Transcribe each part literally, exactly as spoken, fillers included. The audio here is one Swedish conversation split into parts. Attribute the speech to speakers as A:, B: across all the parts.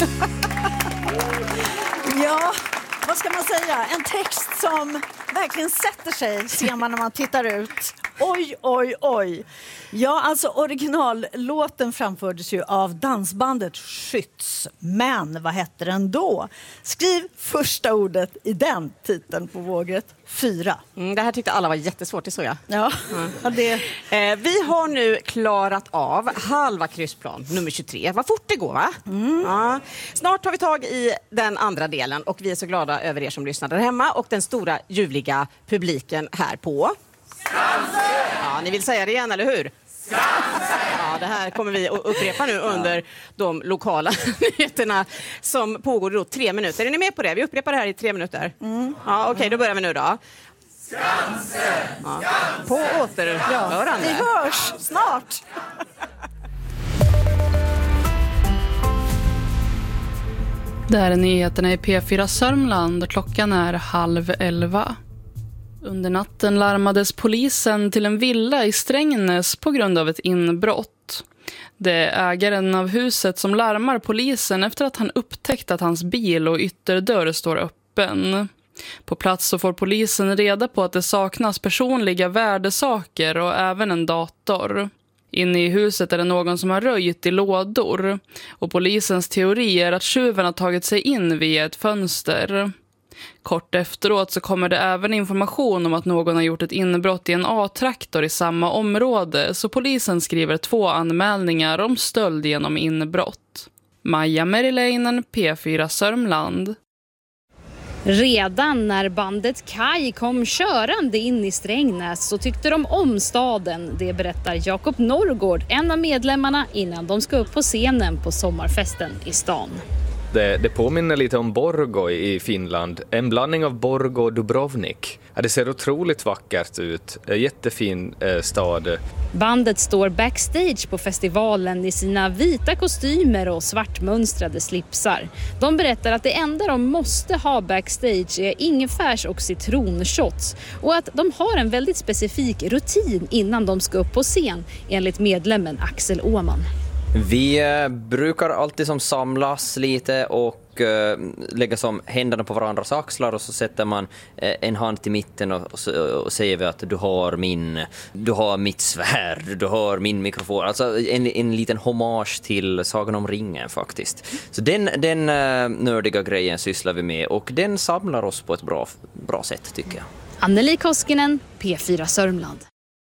A: Ja, vad ska man säga? En text som verkligen sätter sig, ser man när man tittar ut. Oj, oj, oj. Ja, alltså originallåten framfördes ju av dansbandet Skytts. Men vad hette den då? Skriv första ordet i den titeln på vågrätt fyra.
B: Mm, det här tyckte alla var jättesvårt, det så jag.
A: Ja,
B: mm.
A: ja det...
B: eh, Vi har nu klarat av halva kryssplan, nummer tjugotre. Vad fort det går, va?
A: Mm.
B: Ja. Snart tar vi tag i den andra delen och vi är så glada över er som lyssnar där hemma och den stora ljuvliga publiken här på Skansen! Ja, ni vill säga det igen, eller hur? Skansen! Ja, det här kommer vi att upprepa nu under de lokala nyheterna som pågår då tre minuter. Är ni med på det? Vi upprepar det här i tre minuter. Mm. Ja, okej, okay, då börjar vi nu då. Skansen! Ja. På återhörande.
A: Ja, vi hörs snart!
C: Det här är nyheterna i P fyra Sörmland. Klockan är halv elva. Under natten larmades polisen till en villa i Strängnäs på grund av ett inbrott. Det är ägaren av huset som larmar polisen efter att han upptäckt att hans bil och ytterdörr står öppen. På plats så får polisen reda på att det saknas personliga värdesaker och även en dator. Inne i huset är det någon som har röjt i lådor och polisens teori är att tjuven har tagit sig in via ett fönster. Kort efteråt så kommer det även information om att någon har gjort ett inbrott i en A-traktor i samma område, så polisen skriver två anmälningar om stöld genom inbrott. Maja Merileinen, P fyra Sörmland.
D: Redan när bandet Kai kom körande in i Strängnäs så tyckte de om staden. Det berättar Jakob Norrgård, en av medlemmarna, innan de ska upp på scenen på sommarfesten i stan.
E: Det, det påminner lite om Borgå i Finland. En blandning av Borgå och Dubrovnik. Ja, det ser otroligt vackert ut. Jättefin eh, stad.
D: Bandet står backstage på festivalen i sina vita kostymer och svartmönstrade slipsar. De berättar att det enda de måste ha backstage är ingefärs och citronshots. Och att de har en väldigt specifik rutin innan de ska upp på scen, enligt medlemmen Axel Åman.
F: Vi eh, brukar alltid som samlas lite och eh, lägga som händerna på varandras axlar och så sätter man eh, en hand i mitten och, och, och säger vi att du har min, du har mitt svärd, du har min mikrofon. Alltså en, en liten hommage till Sagan om ringen faktiskt. Så den, den eh, nördiga grejen sysslar vi med och den samlar oss på ett bra, bra sätt tycker jag.
D: Anneli Koskinen, P fyra Sörmland.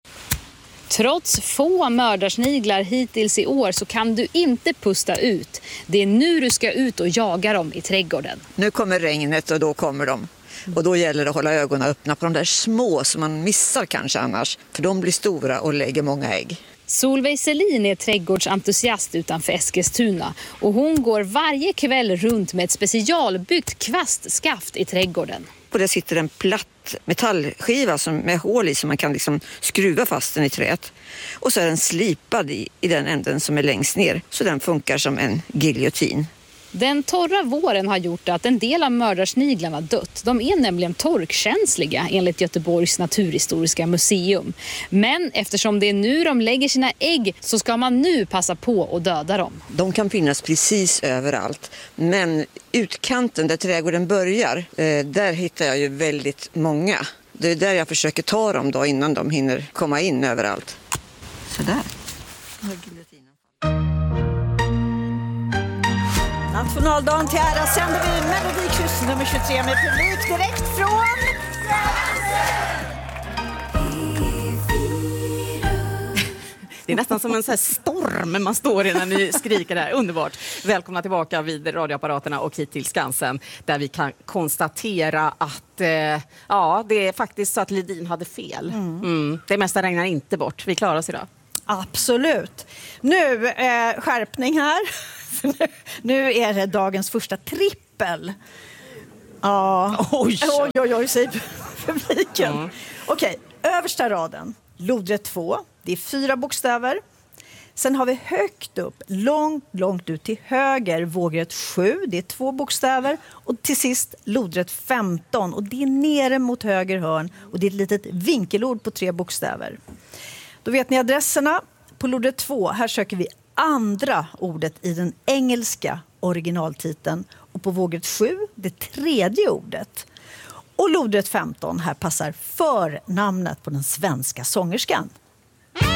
D: Trots få mördarsniglar hittills i år så kan du inte pusta ut. Det är nu du ska ut och jaga dem i trädgården.
G: Nu kommer regnet och då kommer de. Och då gäller det att hålla ögonen öppna på de där små som man missar kanske annars. För de blir stora och lägger många ägg.
D: Solveig Selin är trädgårdsentusiast utanför Eskilstuna. Och hon går varje kväll runt med ett specialbyggt kvastskaft i trädgården.
G: Och där sitter en platt metallskiva som med hål i så man kan liksom skruva fast den i träet. Och så är den slipad i, i den änden som är längst ner. Så den funkar som en giljotin.
D: Den torra våren har gjort att en del av mördarsniglarna dött. De är nämligen torkkänsliga enligt Göteborgs naturhistoriska museum. Men eftersom det är nu de lägger sina ägg så ska man nu passa på att döda dem.
G: De kan finnas precis överallt. Men utkanten där trädgården börjar, eh, där hittar jag ju väldigt många. Det är där jag försöker ta dem då innan de hinner komma in överallt. Sådär.
A: Nationaldagen till ära sänder vi Melodikryss nummer tjugotre med publik direkt från...
B: Det är nästan som en så här storm man står i när ni skriker där. Underbart. Välkomna tillbaka vid radioapparaterna och hit till Skansen där vi kan konstatera att eh, ja, det är faktiskt så att Lidin hade fel. Mm. Mm. Det mesta regnar inte bort. Vi klarar oss idag.
A: Absolut. Nu eh, skärpning här. Nu är det dagens första trippel. Ja.
B: Oj,
A: oj, oj, oj säger publiken.
B: Mm.
A: Okej, översta raden. Lodrätt två. Det är fyra bokstäver. Sen har vi högt upp, långt, långt ut till höger, vågrätt sju. Det är två bokstäver. Och till sist lodrätt femton. Och det är nere mot höger hörn. Och det är ett litet vinkelord på tre bokstäver. Då vet ni adresserna. På lodrätt två, här söker vi andra ordet i den engelska originaltiteln. Och på vågrätt sju, det tredje ordet. Och lodrätt femton, här passar förnamnet på den svenska sångerskan.